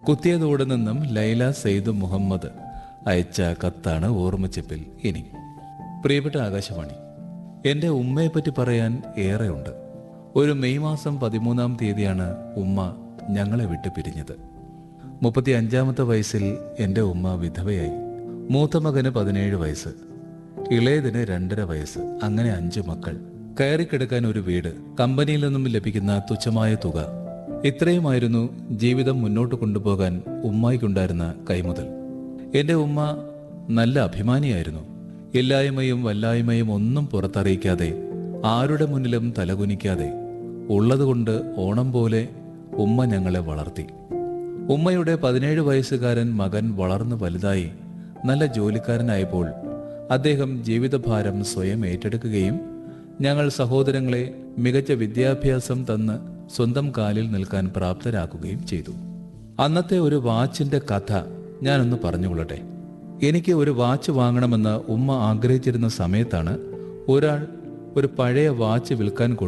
കുത്തിയതോട് നിന്നും ലൈല സെയ്ദ് മുഹമ്മദ് അയച്ച കത്താണ് ഓർമ്മച്ചിപ്പിൽ ഇനി. പ്രിയപ്പെട്ട ആകാശവാണി, എൻ്റെ ഉമ്മയെപ്പറ്റി പറയാൻ ഏറെയുണ്ട്. ഒരു മെയ് മാസം 13-ാം തീയതിയാണ് ഉമ്മ ഞങ്ങളെ വിട്ട് പിരിഞ്ഞത്. 35-ാമത്തെ വയസ്സിൽ എൻ്റെ ഉമ്മ വിധവയായി. മൂത്ത മകന് 17 വയസ്സ്, ഇളയതിന് 2.5 വയസ്സ്, അങ്ങനെ 5 മക്കൾ. കയറിക്കിടക്കാൻ ഒരു വീട്, കമ്പനിയിൽ നിന്നും ലഭിക്കുന്ന തുച്ഛമായ തുക, ഇത്രയുമായിരുന്നു ജീവിതം മുന്നോട്ട് കൊണ്ടുപോകാൻ ഉമ്മായിക്കുണ്ടായിരുന്ന കൈമുതൽ. എൻ്റെ ഉമ്മ നല്ല അഭിമാനിയായിരുന്നു. ഇല്ലായ്മയും വല്ലായ്മയും ഒന്നും പുറത്തറിയിക്കാതെ, ആരുടെ മുന്നിലും തലകുനിക്കാതെ, ഉള്ളതുകൊണ്ട് ഓണം പോലെ ഉമ്മ ഞങ്ങളെ വളർത്തി. ഉമ്മയുടെ 17 വയസ്സുകാരൻ മകൻ വളർന്നു വലുതായി നല്ല ജോലിക്കാരനായപ്പോൾ അദ്ദേഹം ജീവിതഭാരം സ്വയം ഏറ്റെടുക്കുകയും ഞങ്ങൾ സഹോദരങ്ങളെ മികച്ച വിദ്യാഭ്യാസം തന്ന് സ്വന്തം കാലിൽ നിൽക്കാൻ പ്രാപ്തരാക്കുകയും ചെയ്തു. അന്നത്തെ ഒരു വാച്ചിന്റെ കഥ ഞാനൊന്ന് പറഞ്ഞുകൊള്ളട്ടെ. എനിക്ക് ഒരു വാച്ച് വാങ്ങണമെന്ന് ഉമ്മ ആഗ്രഹിച്ചിരുന്ന സമയത്താണ് ഒരാൾ ഒരു പഴയ വാച്ച് വിൽക്കാൻ